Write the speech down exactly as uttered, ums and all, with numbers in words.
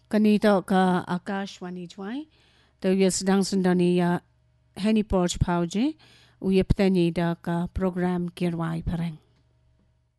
Kanito ka Akashwani Twai, the yes Dangsundani ya Henny Porch Pauji, we obtained ka program Kirwai Pareng.